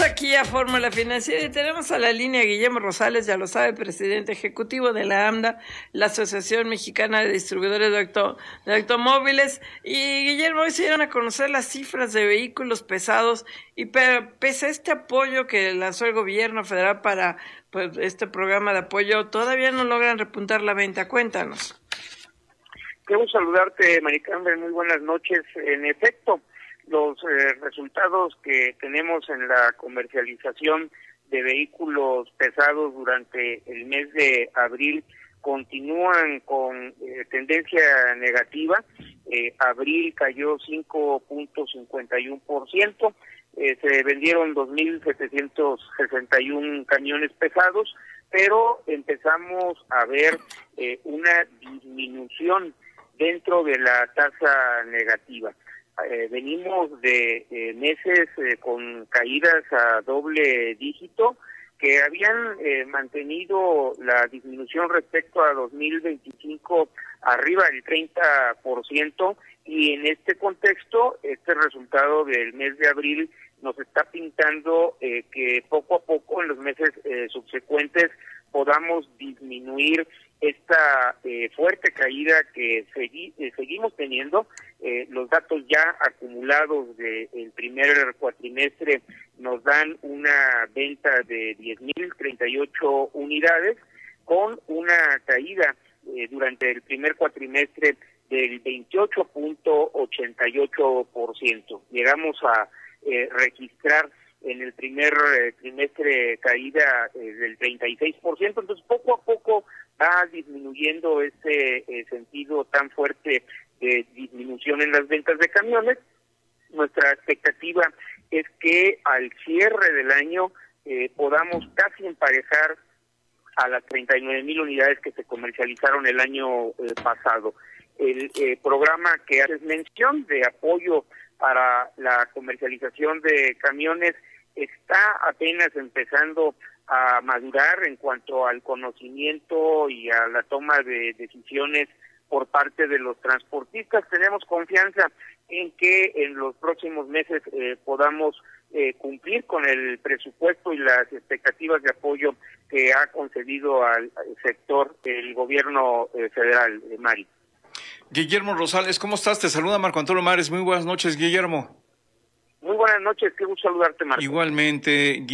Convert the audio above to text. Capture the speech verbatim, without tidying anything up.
aquí a Fórmula Financiera y tenemos a la línea a Guillermo Rosales, ya lo sabe, presidente ejecutivo de la AMDA, la Asociación Mexicana de Distribuidores de, Auto, de Automóviles. Y Guillermo, hoy se dieron a conocer las cifras de vehículos pesados y pese a este apoyo que lanzó el gobierno federal para pues, este programa de apoyo, todavía no logran repuntar la venta. Cuéntanos. Quiero saludarte, Maricarmen, muy buenas noches. En efecto, los eh, resultados que tenemos en la comercialización de vehículos pesados durante el mes de abril continúan con eh, tendencia negativa. Eh, abril cayó cinco punto cincuenta y uno por ciento, eh, se vendieron dos mil setecientos sesenta y uno camiones pesados, pero empezamos a ver eh, una disminución dentro de la tasa negativa. Eh, venimos de eh, meses eh, con caídas a doble dígito que habían eh, mantenido la disminución respecto a dos mil veinticinco arriba del treinta por ciento, y en este contexto este resultado del mes de abril nos está pintando eh, que poco a poco en los meses eh, subsecuentes podamos disminuir esta eh, fuerte caída que segui eh, seguimos teniendo. Eh, los datos ya acumulados del primer cuatrimestre nos dan una venta de diez mil treinta y ocho unidades, con una caída eh, durante el primer cuatrimestre del veintiocho punto ochenta y ocho por ciento. Llegamos a eh, registrar en el primer eh, trimestre caída eh, del treinta y seis por ciento, entonces poco a poco va disminuyendo ese eh, sentido tan fuerte de disminución en las ventas de camiones. Nuestra expectativa es que al cierre del año eh, podamos casi emparejar a las treinta y nueve mil unidades que se comercializaron el año eh, pasado. El eh, programa que haces mención de apoyo para la comercialización de camiones está apenas empezando a madurar en cuanto al conocimiento y a la toma de decisiones por parte de los transportistas. Tenemos confianza en que en los próximos meses eh, podamos eh, cumplir con el presupuesto y las expectativas de apoyo que ha concedido al, al sector el gobierno eh, federal, eh, Mari. Guillermo Rosales, ¿cómo estás? Te saluda Marco Antonio Mares. Muy buenas noches, Guillermo. Muy buenas noches, qué gusto saludarte, Marco. Igualmente,